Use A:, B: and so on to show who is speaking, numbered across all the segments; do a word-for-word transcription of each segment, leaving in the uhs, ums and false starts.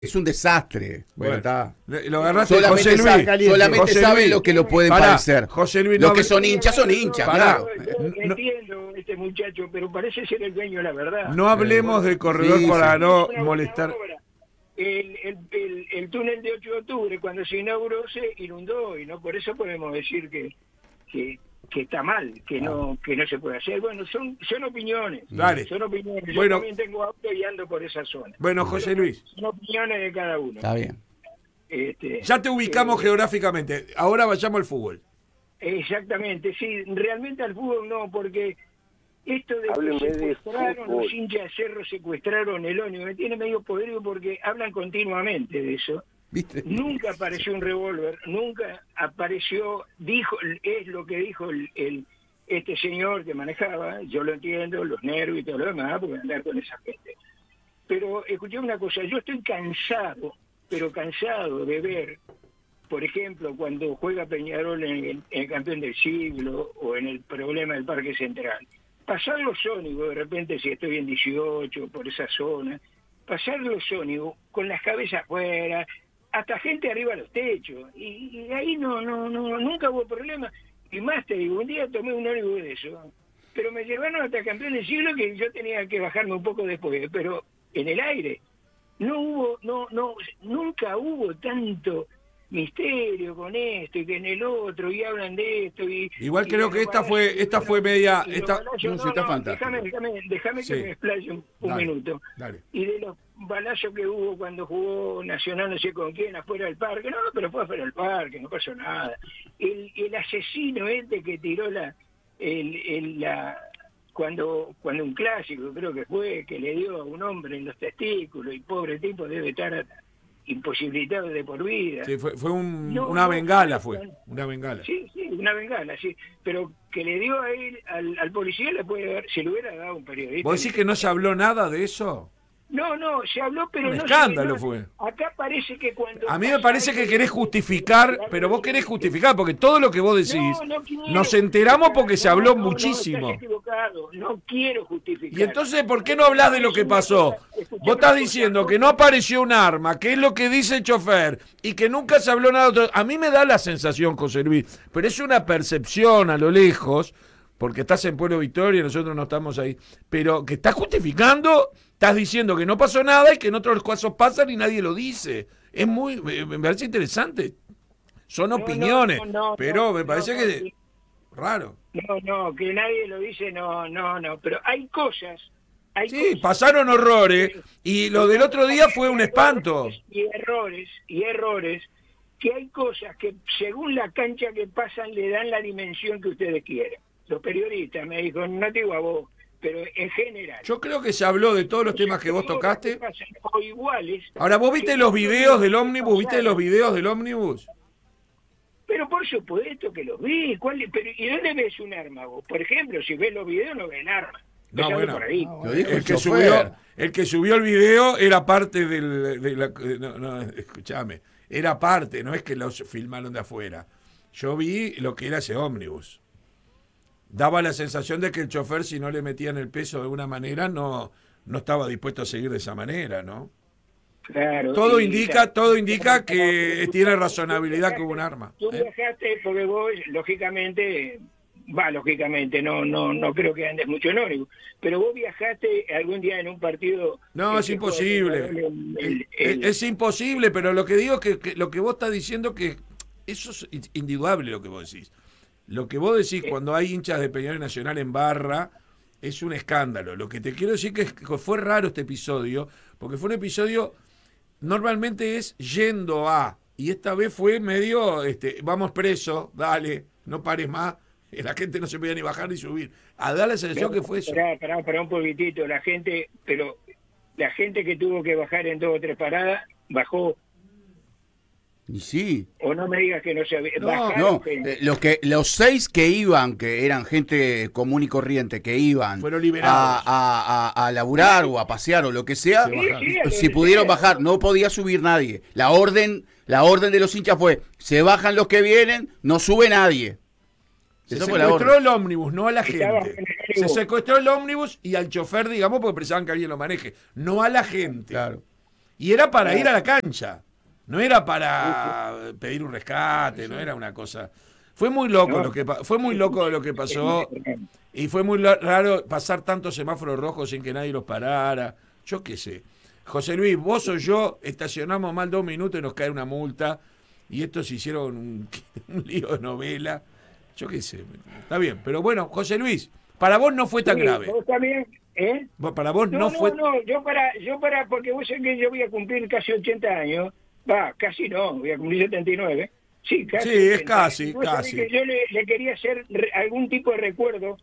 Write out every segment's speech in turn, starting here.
A: Es un desastre.
B: Bueno,
A: bueno, está.
B: Lo agarraste
A: Solamente,
B: José Luis.
A: sa- solamente
B: José
A: sabe
B: Luis.
A: lo que lo pueden
B: Pará,
A: parecer.
B: José Luis,
A: Los
B: no
A: que
B: hable-
A: son hinchas son hinchas,
B: Pará.
A: claro.
C: Yo
B: No-
C: entiendo este muchacho, pero parece ser el dueño de la verdad.
B: No hablemos del corredor
A: Sí,
B: para
A: sí.
B: no
C: Una
B: molestar.
C: buena obra. El, el, el, el túnel de ocho de octubre, cuando se inauguró, se inundó, y no por eso podemos decir que, que, que está mal, que no que no se puede hacer. Bueno, son son opiniones.
B: Dale.
C: Son opiniones.
B: Bueno.
C: Yo también tengo auto y ando por esa zona.
B: Bueno, José Luis,
C: Son opiniones de cada uno.
A: Está bien.
C: Este,
B: ya te ubicamos
C: eh,
B: geográficamente. Ahora vayamos al fútbol.
C: Exactamente, sí. Realmente al fútbol no, porque esto de
D: Hábleme
C: que
D: de
C: secuestraron,
D: fútbol.
C: los hinchas de Cerro secuestraron el ónibus, me tiene medio podrido porque hablan continuamente de eso.
A: ¿Viste?
C: Nunca apareció un revólver, nunca apareció, dijo, es lo que dijo el, el este señor que manejaba, yo lo entiendo, los nervios y todo lo demás, porque andar con esa gente. Pero escuché una cosa, yo estoy cansado, pero cansado de ver, por ejemplo, cuando juega Peñarol en el, en el campeón del siglo o en el problema del Parque Central, pasar los ónibus, de repente si estoy en dieciocho, por esa zona, pasar los ónibus con las cabezas afuera, hasta gente arriba de los techos, y, y ahí no, no, no, nunca hubo problema. Y más te digo, un día tomé un ónibus de eso, pero me llevaron hasta campeón del siglo que yo tenía que bajarme un poco después, pero en el aire. No hubo, no, no, nunca hubo tanto misterio con esto y que en el otro, y hablan de esto. Y,
B: Igual
C: y
B: creo
C: de
B: que
C: los
B: esta fue,
C: balazos,
B: esta
C: y
B: fue
C: los-
B: media,
C: y los
B: esta,
C: balazos,
A: no, sí, está fantástico.
C: Déjame, déjame, déjame
B: Sí.
C: que me explaye un, un
B: Dale,
C: minuto.
B: dale.
C: Y de los balazos que hubo cuando jugó Nacional, no sé con quién, afuera del parque, no, pero fue afuera del parque, no pasó nada. El, el asesino este que tiró la, el, el, la, cuando, cuando un clásico, creo que fue, que le dio a un hombre en los testículos, y pobre tipo debe estar imposibilitado de por vida.
B: Sí, fue, fue un-
C: No,
B: una
C: no,
B: bengala,
C: no,
B: fue.
C: no.
B: Una bengala.
C: Sí, sí, una bengala, sí. Pero que le dio a él, al, al policía, le puede dar, se le hubiera dado un periodista.
B: ¿Vos decís que no se habló nada de eso?
C: No, no, se habló, pero
B: Un
C: no
B: escándalo
C: se,
B: fue.
C: Acá parece que cuando...
B: A mí me parece que querés justificar, pero vos querés justificar, porque todo lo que vos decís,
C: No, no quiero
B: nos enteramos porque se habló
C: no, no,
B: muchísimo.
C: No, estás equivocado, no quiero justificar.
B: Y entonces, ¿por qué no hablas de lo que pasó? Vos estás diciendo que no apareció un arma, que es lo que dice el chofer, y que nunca se habló nada de otro. A mí me da la sensación, José Luis, pero es una percepción a lo lejos, porque estás en Pueblo Victoria y nosotros no estamos ahí, pero que estás justificando, estás diciendo que no pasó nada y que en otros casos pasan y nadie lo dice. Es muy, me me parece interesante. Son
C: No, no,
B: opiniones,
C: no, no,
B: pero
C: no,
B: me parece
C: no,
B: que
C: no,
B: raro.
C: No, no, que nadie lo dice, no, no, no, pero hay cosas... Hay
B: Sí,
C: cosas-
B: pasaron horrores y lo del otro día fue un espanto.
C: Y errores, y errores, que hay cosas que según la cancha que pasan le dan la dimensión que ustedes quieren. Los periodistas me dijo, no te digo a vos, pero en general.
B: Yo creo que se habló de todos los temas que vos
C: Todos
B: tocaste.
C: pasan o iguales.
B: Ahora, ¿vos viste los videos del ómnibus? ¿Viste los videos del ómnibus?
C: Pero por supuesto que los vi. ¿Cuál, pero, ¿y dónde ves un arma vos? Por ejemplo, si ves los videos no ven armas.
B: No,
C: Empezando
B: bueno.
C: por ahí.
A: No, Lo dijo
B: El
A: el
B: que,
A: chofer.
B: subió, el que subió el video era parte del... De la, no, no, escuchame. Era parte, no es que los filmaron de afuera. Yo vi lo que era ese ómnibus. Daba la sensación de que el chofer, si no le metían el peso de alguna manera, no, no estaba dispuesto a seguir de esa manera, ¿no?
C: Claro,
B: Todo
C: y-
B: indica, todo indica que tiene razonabilidad que hubo un arma.
C: Tú
B: ¿eh?
C: viajaste porque vos, lógicamente, va, lógicamente, no no no creo que andes mucho en ómnibus, pero vos viajaste algún día en un partido...
B: No,
C: que
B: es
C: se juega
B: imposible.
C: el- el- el-
B: Es,
C: el-
B: es imposible, pero lo que digo es que, que lo que vos estás diciendo que eso es indudable lo que vos decís. Lo que vos decís cuando hay hinchas de Peñarol Nacional en barra es un escándalo. Lo que te quiero decir que, es que fue raro este episodio, porque fue un episodio, normalmente es yendo a, y esta vez fue medio, este, vamos preso, dale, no pares más, y la gente no se podía ni bajar ni subir. A dar la sensación que fue eso.
C: Pará, pará, pará un poquitito, la gente, pero la gente que tuvo que bajar en dos o tres paradas, bajó,
A: Y sí.
C: o no me digas que no se había...
B: No,
C: bajaron
A: No,
C: gente.
A: eh, los que los seis que iban, que eran gente común y corriente, que iban
B: Fueron
A: a,
B: liberados.
A: a, a, a laburar o a pasear o lo que sea,
B: Se
C: Sí, sí, a lo
A: si
C: que
A: pudieron
C: sea.
A: bajar, no podía subir nadie. La orden, la orden de los hinchas fue, se bajan los que vienen, no sube nadie.
B: Se
A: Esa fue la
B: secuestró
A: orden.
B: el ómnibus, no a la
C: Estaba
B: gente.
C: en el
B: Se
C: ómnibus.
B: secuestró el ómnibus y al chofer, digamos, porque pensaban que alguien lo maneje. No a la gente.
A: Claro.
B: Y era para ir a la cancha. No era para pedir un rescate, no era una cosa. Fue muy loco
C: No.
B: lo que pa- fue muy loco lo que pasó y fue muy la- raro pasar tantos semáforos rojos sin que nadie los parara. Yo qué sé. José Luis, vos o yo estacionamos mal dos minutos y nos cae una multa y estos hicieron un, un lío de novela. Yo qué sé. Está bien, pero bueno, José Luis, para vos no fue tan
C: Sí,
B: grave.
C: ¿vos también? ¿Eh?
B: Para vos
C: No,
B: no
C: no,
B: fue.
C: no, yo para, yo para, porque vos sabés que yo voy a cumplir casi ochenta años, va, casi no, voy a cumplir setenta y nueve, sí, casi.
B: Sí, es
C: ochenta.
B: casi,
C: Y vos sabés
B: casi.
C: que yo le, le quería hacer re- algún tipo de recuerdo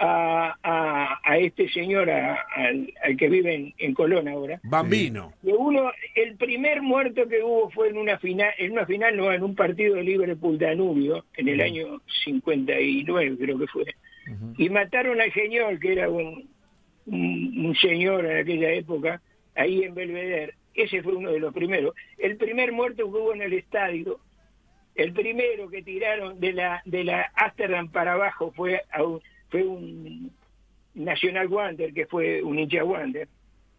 C: a, a, a este señor, a- al, al que vive en, en Colón ahora.
B: Bambino.
C: Que uno, el primer muerto que hubo fue en una final, en una final no, en un partido de Liverpool-Danubio, en el año cincuenta y nueve creo que fue. Y mataron al señor, que era un, un, un señor en aquella época, ahí en Belvedere. Ese fue uno de los primeros. El primer muerto que hubo en el estadio, el primero que tiraron de la de la Amsterdam para abajo fue a un, fue un Nacional Wander, que fue un hincha Wander.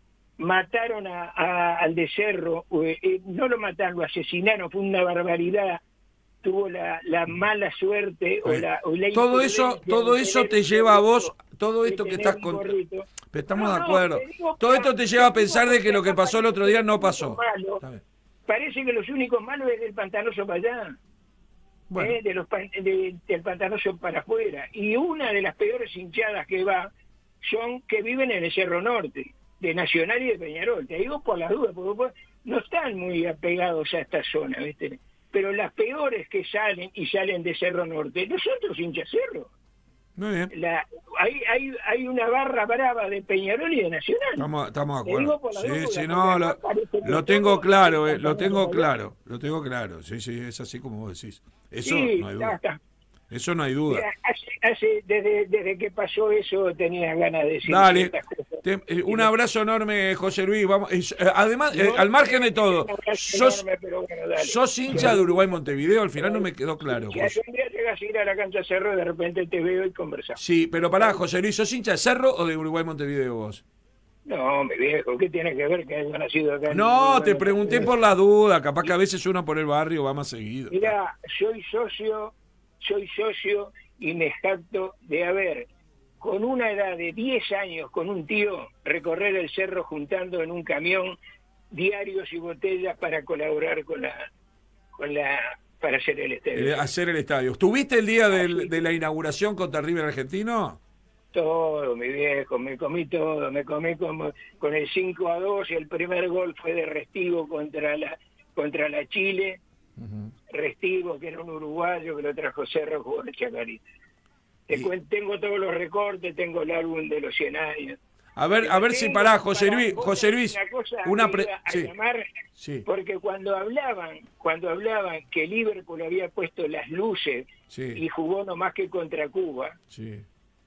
C: Mataron a, a- al de Cerro, eh, eh, no lo mataron, lo asesinaron, fue una barbaridad. Tuvo la, la mala suerte o la, o la
B: Todo eso,
C: imprudencia
B: todo
C: de
B: eso
C: tener
B: te
C: un
B: lleva a vos,
C: gorrito,
B: todo
C: de
B: esto que
C: tener
B: estás
C: un
B: contando.
C: gorrito.
B: Estamos
C: No,
B: de
C: no,
B: acuerdo.
C: te digo
B: Todo
C: que-
B: esto te lleva a
C: te digo
B: pensar de que lo que
C: porque
B: pasó el otro día no pasó.
C: malos,
B: Está bien.
C: Parece que los únicos malos es del Pantanoso para allá,
B: Bueno,
C: ¿eh? de los pan- de- del Pantanoso para afuera. Y una de las peores hinchadas que va son que viven en el Cerro Norte, de Nacional y de Peñarol. Te digo por las dudas, porque pues, no están muy apegados a esta zona, ¿viste? Pero las peores que salen y salen de Cerro Norte, nosotros hinchas Cerro.
B: muy bien.
C: La, hay, hay, hay una barra brava de Peñarol y de Nacional.
B: Estamos, estamos de
C: Te digo
B: acuerdo.
C: por la
B: Sí,
C: duda,
B: sí,
C: porque
B: no,
C: acá
B: lo,
C: parece que
B: lo
C: todo
B: tengo claro,
C: es
B: eh, lo tengo
C: Pantanoso para allá.
B: claro, lo tengo claro. Sí, sí, es así como vos decís. Eso
C: Sí,
B: no hay
C: ya
B: duda.
C: está.
B: Eso no hay duda.
C: Mira, hace, hace, desde, desde que pasó eso tenía ganas de decir
B: Dale.
C: ciertas cosas.
B: Te- eh, un abrazo enorme, José Luis. Vamos, eh, eh, además, eh,
C: No,
B: al margen de
C: un
B: todo,
C: abrazo
B: sos,
C: enorme, pero bueno, dale.
B: sos hincha de Uruguay Montevideo, al final no me quedó claro.
C: Si
B: José.
C: algún día llegas a ir a la cancha Cerro, de repente te veo y conversamos.
B: Sí, pero pará, José Luis, ¿sos hincha de Cerro o de Uruguay Montevideo vos?
C: No, mi viejo, ¿qué tiene que ver que haya nacido acá? en
B: No,
C: Uruguay?
B: te pregunté por la duda, capaz que a veces uno por el barrio va más seguido.
C: Mira, soy socio, soy socio y me jacto de haber, con una edad de diez años, con un tío, recorrer el cerro juntando en un camión diarios y botellas para colaborar con la, con la, para hacer el
B: Eh,
C: estadio.
B: hacer el estadio. ¿Estuviste el día
C: Ah,
B: del-
C: sí.
B: de la inauguración contra River Argentino?
C: Todo, mi viejo, me comí todo, me comí como, con el cinco a dos y el primer gol fue de Restivo contra la, contra la Chile. Restivo, que era un uruguayo que lo trajo Cerro, jugó en Chacarita. Te
B: Y-
C: cuen- tengo todos los recortes, tengo el álbum de los cien años.
B: A ver, a ver si
C: Tengo
B: pará, José
C: para-
B: Luis,
C: vos
B: José
C: sabés
B: Luis,
C: una cosa
B: una
C: que
B: pre-
C: iba a
B: sí,
C: llamar,
B: sí,
C: porque cuando hablaban, cuando hablaban que Liverpool había puesto las luces
B: sí,
C: y jugó nomás que contra Cuba,
B: sí.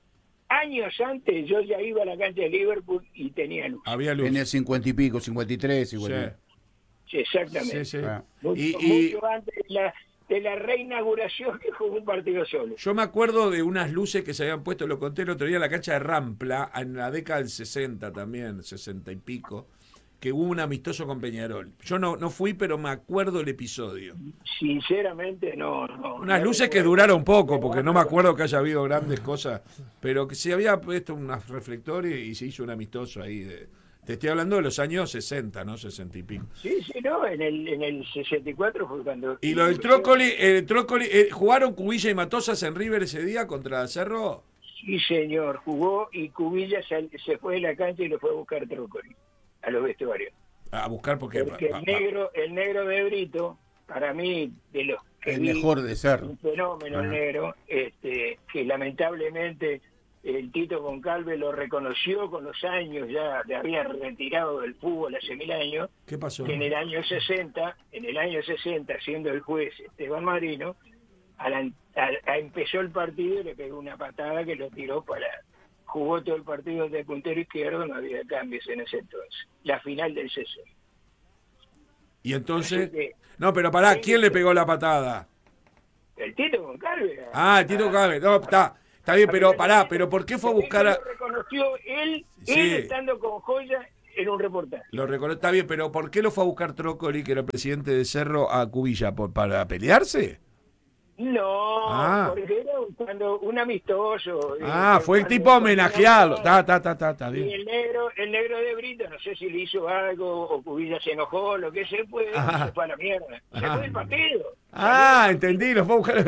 C: años antes yo ya iba a la cancha de Liverpool y tenía luz.
B: Había luz.
A: En el cincuenta y pico, cincuenta y tres,
B: Sí,
A: cincuenta y cuatro.
C: Sí, exactamente.
B: sí, sí.
A: Ah.
C: Mucho,
B: Y- y-
C: mucho antes de la, de la reinauguración que jugó un partido solo.
B: Yo me acuerdo de unas luces que se habían puesto, lo conté el otro día, en la cancha de Rampla, en la década del sesenta también, sesenta y pico, que hubo un amistoso con Peñarol. Yo no, no fui, pero me acuerdo el episodio.
C: Sinceramente, no. no
B: Unas
C: no
B: luces que
C: recuerdo.
B: duraron poco, porque no me acuerdo que haya habido grandes cosas, pero que se había puesto unos reflectores y se hizo un amistoso ahí. De, te estoy hablando de los años sesenta, ¿no? sesenta y pico.
C: Sí, sí, no, en el, en el sesenta y cuatro fue cuando...
B: Y lo del Trócoli, el Trócoli, eh, ¿jugaron Cubilla y Matosas en River ese día contra Cerro?
C: Sí, señor, jugó y Cubilla sal- se fue de la cancha y lo fue a buscar Trócoli a los vestuarios.
B: A buscar porque...
C: Porque
B: pa-
C: el
B: pa-
C: negro, el negro de Brito, para mí, de los que
A: El
C: vi,
A: mejor de ser.
C: un fenómeno el
A: Ajá.
C: negro, este, que lamentablemente el Tito Goncalves lo reconoció con los años, ya le había retirado del fútbol hace mil años,
B: ¿Qué pasó?
C: que en el año sesenta, en el año sesenta, siendo el juez Esteban Marino, a la- a- a- empezó el partido y le pegó una patada que lo tiró para... Jugó todo el partido de puntero izquierdo, no había cambios en ese entonces. La final del sesenta.
B: Y entonces...
C: Así que-
B: No, pero pará, ¿quién le pegó la patada?
C: El Tito Goncalves.
B: Ah, el Tito Cabe. No, está, está bien, pero pará, pero ¿por qué fue a buscar a...?
C: Lo reconoció él,
B: Sí.
C: él estando con Joya, en un reportaje.
B: Lo recuerdo, está bien, pero ¿por qué lo fue a buscar Trócoli, que era el presidente de Cerro, a Cubilla? ¿Por, ¿Para pelearse?
C: No,
B: Ah.
C: porque era un- cuando un amistoso.
B: Ah,
C: eh,
B: fue el
C: cuando-
B: tipo a homenajearlo. Ta, ta, ta, ta, ta,
C: Y
B: bien.
C: el negro, el negro de Brito, no sé si le hizo algo, o Cubilla se enojó, lo que se fue,
B: Ah.
C: se fue a la mierda. Se
B: Ah.
C: fue del partido.
B: Ah, entendí, lo fue a buscar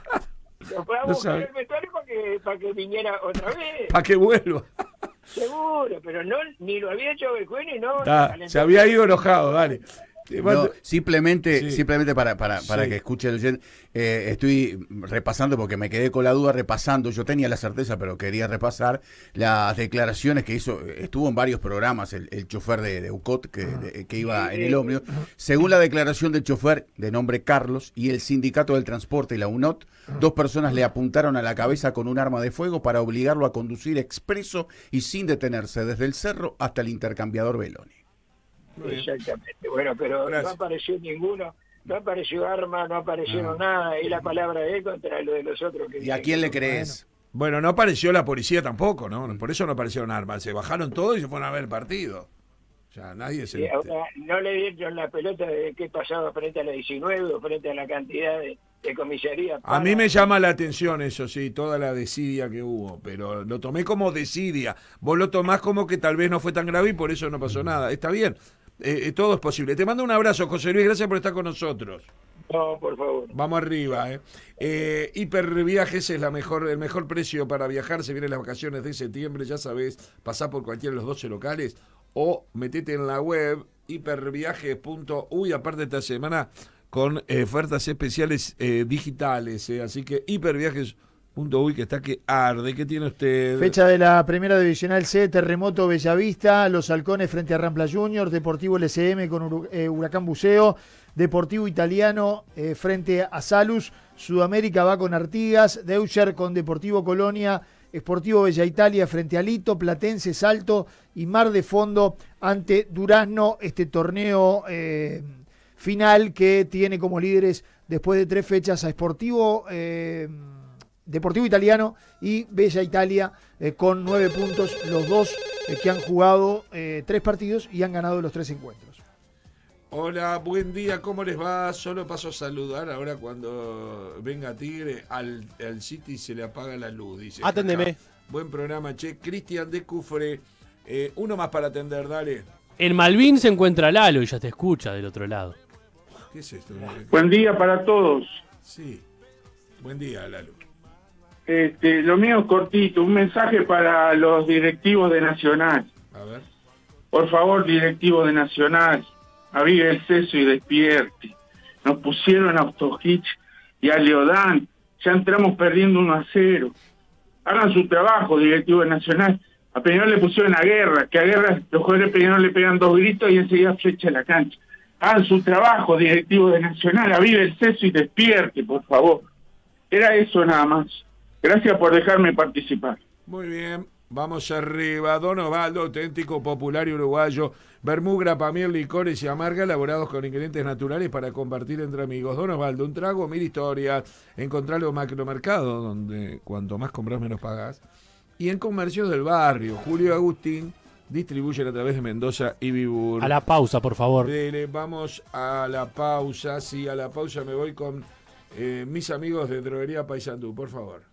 C: Lo fue a
B: No
C: buscar
B: sabe.
C: el vestuario para que, para que viniera otra vez.
B: para que vuelva.
C: Seguro, pero no, ni lo había hecho Bejuini, no.
B: Ta,
C: calentó.
B: se había ido enojado, dale. Te
A: No,
B: mando-
A: simplemente,
B: Sí.
A: simplemente para, para, para
B: Sí.
A: que escuche el oyente, eh, estoy repasando porque me quedé con la duda repasando, yo tenía la certeza pero quería repasar las declaraciones que hizo, estuvo en varios programas el, el chofer de, de U C O T que, de- que iba en el ómnibus. Según la declaración del chofer de nombre Carlos y el Sindicato del Transporte y la U N O T, dos personas le apuntaron a la cabeza con un arma de fuego para obligarlo a conducir expreso y sin detenerse desde el cerro hasta el intercambiador Beloni.
B: Muy bien.
C: Exactamente. Bueno, pero
B: Gracias.
C: no apareció ninguno, no apareció arma, no apareció
B: Ah.
C: nada, y la palabra de él contra lo de los otros. Que
A: ¿Y a quién le crees?
B: Bueno, no apareció la policía tampoco, ¿no? Por eso no aparecieron armas. Se bajaron todos y se fueron a ver el partido. O sea, nadie se...
C: Y ahora no le dieron la pelota de qué pasaba frente a la diecinueve o frente a la cantidad de, de comisaría.
B: A mí me llama la atención eso, sí, toda la desidia que hubo, pero lo tomé como desidia. Vos lo tomás como que tal vez no fue tan grave y por eso no pasó nada. Está bien, eh, eh, todo es posible. Te mando un abrazo, José Luis, gracias por estar con nosotros.
C: No, por favor.
B: Vamos arriba, ¿eh? eh Hiperviajes es la mejor, el mejor precio para viajar. Se vienen las vacaciones de septiembre, ya sabés, pasá por cualquiera de los doce locales o metete en la web hiperviajes punto uy. Aparte esta semana con eh, ofertas especiales eh, digitales, eh, así que hiperviajes punto uy que está que arde. ¿Qué tiene usted?
D: Fecha de la Primera Divisional C, Terremoto Bellavista, Los Halcones frente a Rampla Junior, Deportivo L C M con Uru- eh, Huracán Buceo, Deportivo Italiano eh, frente a Salus, Sudamérica va con Artigas, Deutscher con Deportivo Colonia, Sportivo Bella Italia frente a Lito, Platense, Salto y Mar de Fondo ante Durazno, este torneo eh, final que tiene como líderes después de tres fechas a Sportivo... Eh, Deportivo Italiano y Bella Italia eh, con nueve puntos, los dos eh, que han jugado eh, tres partidos y han ganado los tres encuentros.
B: Hola, buen día, ¿cómo les va? Solo paso a saludar ahora cuando venga Tigre, al, al City se le apaga la luz, dice.
E: Aténdeme.
B: Acá. Buen programa, che. Cristian de Cufre, eh, uno más para atender, dale.
E: En Malvin se encuentra Lalo y ya te escucha del otro lado.
B: ¿Qué es esto?
F: Buen día para todos.
B: Sí, buen día, Lalo.
F: Este, lo mío es cortito, un mensaje para los directivos de Nacional.
B: A ver.
F: Por favor, directivos de Nacional, avive el seso y despierte. Nos pusieron a Ostojich y a Leodán, ya entramos perdiendo uno a cero. Hagan su trabajo, directivos de Nacional. A Peñarol le pusieron a Guerra, que a Guerra los jugadores de Peñarol le pegan dos gritos y enseguida flecha la cancha. Hagan su trabajo, directivos de Nacional, avive el seso y despierte, por favor. Era eso nada más. Gracias por dejarme participar.
B: Muy bien, vamos arriba. Don Osvaldo, auténtico, popular y uruguayo. Vermú, grapamiel, licores y amarga, elaborados con ingredientes naturales para compartir entre amigos. Don Osvaldo, un trago, mil historias. Encontralo en Macromercado, donde cuanto más compras menos pagás. Y en Comercios del Barrio, Julio Agustín, distribuyen a través de Mendoza y Vibur.
E: A la pausa, por favor.
B: Dele, vamos a la pausa. Sí, a la pausa me voy con eh, mis amigos de Droguería Paysandú, por favor.